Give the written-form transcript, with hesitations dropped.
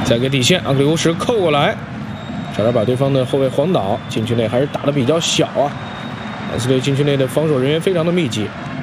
再给底线，昂克里乌什扣过来，差点把对方的后卫晃倒。禁区内还是打得比较小啊，马刺队禁区内的防守人员非常的密集。